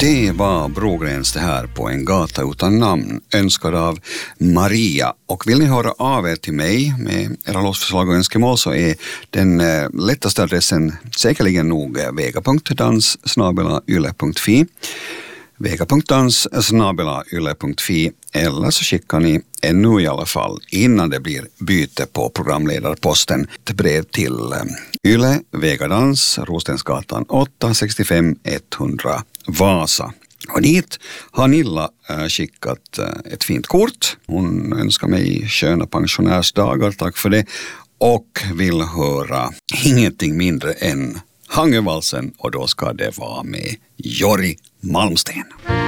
Det var Brogrens det här på en gata utan namn, önskad av Maria. Och vill ni höra av er till mig med era låtförslag och önskemål så är den lättaste adressen säkerligen nog vega.dans@yle.fi vega.dans@yle.fi eller så skickar ni ännu i alla fall innan det blir byte på programledarposten ett brev till Yle, Vegadans, Rostensgatan 8, 65 100 Vasa. Och dit har Nilla skickat ett fint kort. Hon önskar mig sköna pensionärsdagar, tack för det. Och vill höra ingenting mindre än Hangövalsen, och då ska det vara med Jori Malmsten.